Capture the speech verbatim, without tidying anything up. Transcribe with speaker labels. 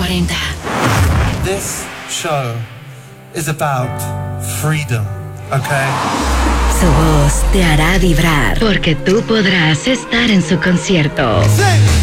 Speaker 1: cuarenta.
Speaker 2: This show is about freedom, okay?
Speaker 1: Su voz te hará vibrar porque tú podrás estar en su concierto.
Speaker 2: Sí.